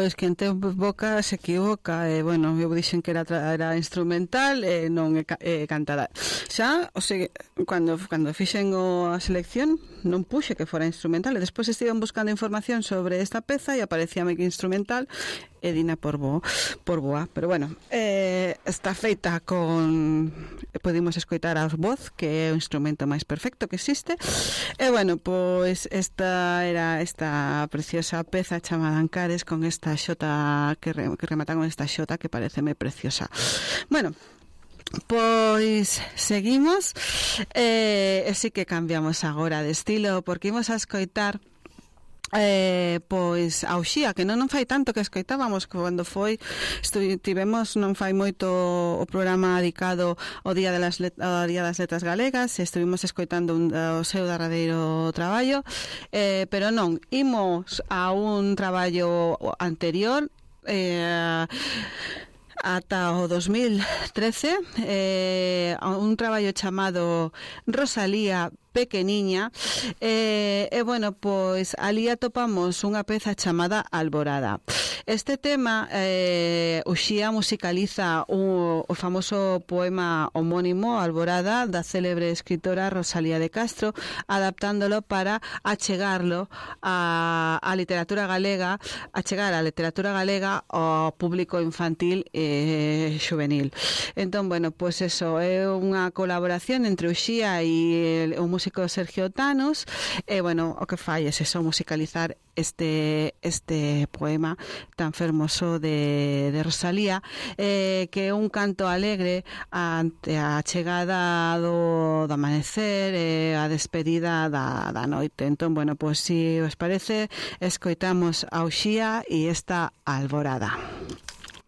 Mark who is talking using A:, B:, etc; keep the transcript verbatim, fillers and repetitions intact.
A: pois quen ten boca se equivoca, e, bueno, eu dixen que era, era instrumental e non é, é cantada. Xa, o sea, cando, cando fixen o, a selección non puxe que fora instrumental, e despois estiven buscando información sobre esta peza e aparecíame que instrumental e dina por bo, por boa, pero bueno, eh, está feita con, podemos escoitar a voz, que é o instrumento máis perfecto que existe, e bueno, pois esta era esta preciosa peza chamada Ancares, con esta xota que, re, que remata con esta xota que pareceme preciosa. Bueno, pois seguimos, eh, e sí que cambiamos agora de estilo, porque imos a escoitar Eh, pois a Uxía, que non non fai tanto que escoitábamos, cando foi tivemos non fai moito o programa dedicado ao Día, de las Let- ao Día das Letras Galegas, e estuvimos escoitando un, o seu derradeiro traballo, eh, pero non, imos a un traballo anterior, eh, ata o dos mil trece, eh, un traballo chamado Rosalía Pequeniña, e, e bueno, pois ali atopamos unha peza chamada Alborada. Este tema, eh, Uxía musicaliza un, o famoso poema homónimo Alborada da célebre escritora Rosalía de Castro, adaptándolo para achegarlo a, a literatura galega, achegar a literatura galega ao público infantil e juvenil. Entón, bueno, pois eso é unha colaboración entre Uxía e o músico Sergio Tanos, e bueno, o que fai é eso, musicalizar este este poema tan fermoso de, de Rosalía, eh, que é un canto alegre ante a chegada do, do amanecer, e a despedida da, da noite. Entón, bueno, pois si os parece, escoitamos a Uxía e esta Alborada.